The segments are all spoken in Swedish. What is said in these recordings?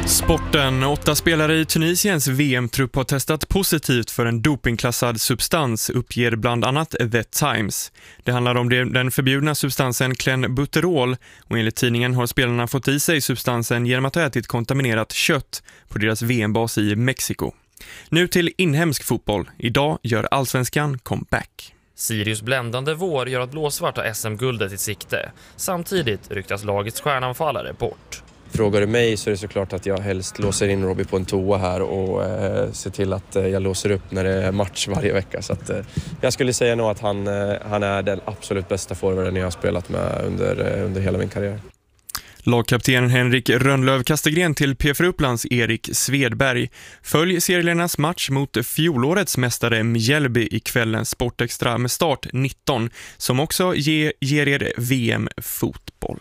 Sporten. 8 spelare i Tunisiens VM-trupp har testat positivt för en dopingklassad substans, uppger bland annat The Times. Det handlar om den förbjudna substansen klenbuterol, och enligt tidningen har spelarna fått i sig substansen genom att ha ätit kontaminerat kött på deras VM-bas i Mexiko. Nu till inhemsk fotboll. Idag gör Allsvenskan comeback. Sirius bländande vår gör att blåsvart har SM-guldet i sikte. Samtidigt ryktas lagets stjärnanfallare bort. Frågar du mig så är det såklart att jag helst låser in Robbie på en toa här och ser till att jag låser upp när det är match varje vecka. Så att, jag skulle säga nog att han är den absolut bästa forwarden jag har spelat med under hela min karriär. Lagkapten Henrik Rönnlöv-Kastegren till PFR Upplands Erik Svedberg. Följ seriernas match mot fjolårets mästare Mjällby i kvällens Sportextra med start 19, som också ger er VM-fotboll.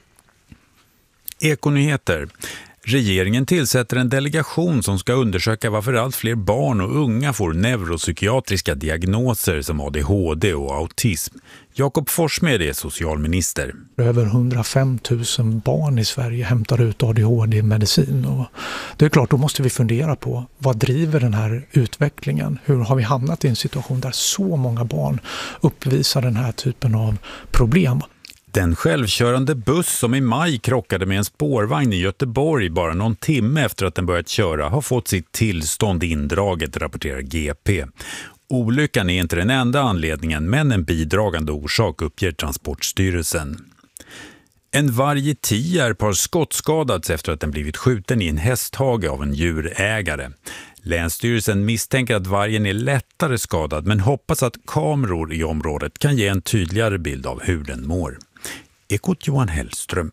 Ekonyheter. Regeringen tillsätter en delegation som ska undersöka varför allt fler barn och unga får neuropsykiatriska diagnoser som ADHD och autism. Jakob Forssmed är socialminister. Över 105 000 barn i Sverige hämtar ut ADHD-medicin. Och det är klart, då måste vi fundera på vad driver den här utvecklingen? Hur har vi hamnat i en situation där så många barn uppvisar den här typen av problem? Den självkörande buss som i maj krockade med en spårvagn i Göteborg bara någon timme efter att den börjat köra har fått sitt tillstånd indraget, rapporterar GP. Olyckan är inte den enda anledningen, men en bidragande orsak, uppger Transportstyrelsen. En varg i Tierp har skottskadats efter att den blivit skjuten i en hästhage av en djurägare. Länsstyrelsen misstänker att vargen är lättare skadad, men hoppas att kameror i området kan ge en tydligare bild av hur den mår. Ekot Johan Hellström.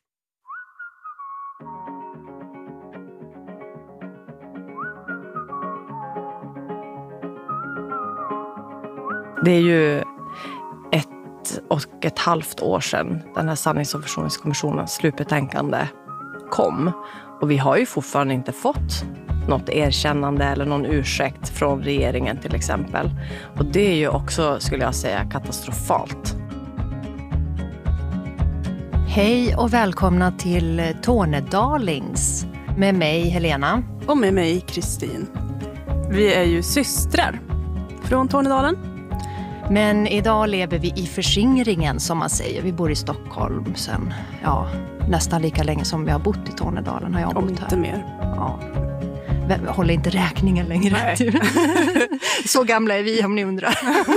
Det är ju 1,5 år sedan den här sannings- och försoningskommissionens slutbetänkande kom. Och vi har ju fortfarande inte fått något erkännande eller någon ursäkt från regeringen till exempel. Och det är ju också, skulle jag säga, katastrofalt. Hej och välkomna till Tornedalings med mig Helena. Och med mig Kristin. Vi är ju systrar från Tornedalen. Men idag lever vi i förskingringen som man säger. Vi bor i Stockholm sen nästan lika länge som vi har bott i Tornedalen. Har jag bott här. Om inte mer. Ja. Håller inte räkningen längre. Så gamla är vi om ni undrar.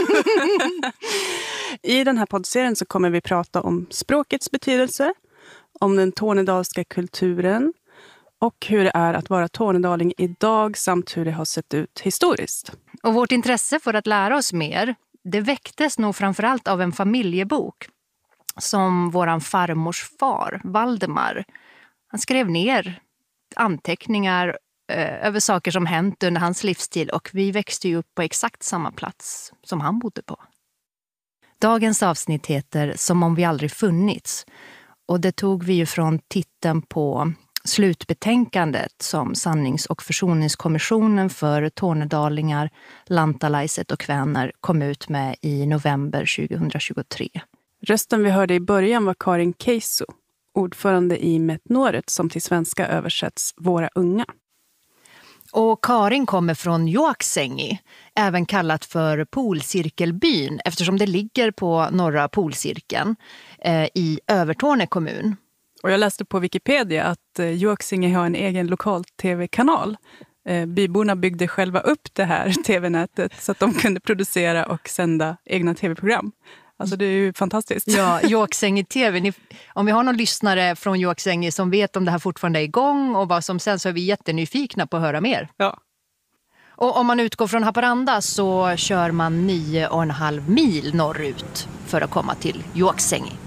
I den här poddserien så kommer vi prata om språkets betydelse, om den tornedalska kulturen och hur det är att vara tornedaling idag samt hur det har sett ut historiskt. Och vårt intresse för att lära oss mer, det väcktes nog framförallt av en familjebok som våran farmors far, Valdemar. Han skrev ner anteckningar över saker som hänt under hans livstid, och vi växte ju upp på exakt samma plats som han bodde på. Dagens avsnitt heter Som om vi aldrig funnits, och det tog vi ju från titeln på slutbetänkandet som sannings- och försoningskommissionen för tornedalingar, lantalaiset och kväner kom ut med i november 2023. Rösten vi hörde i början var Karin Keiso, ordförande i Metnoret, som till svenska översätts Våra unga. Och Karin kommer från Juaksängi, även kallat för Polcirkelbyn, eftersom det ligger på norra polcirkeln i Övertorneå kommun. Och jag läste på Wikipedia att Juaksängi har en egen lokal tv-kanal. Byborna byggde själva upp det här tv-nätet så att de kunde producera och sända egna tv-program. Alltså det är ju fantastiskt. Ja, Juaksängi TV. Om vi har någon lyssnare från Juaksängi som vet om det här fortfarande är igång och vad som sen, så är vi jättenyfikna på att höra mer. Ja. Och om man utgår från Haparanda så kör man 9,5 mil norrut för att komma till Juaksängi.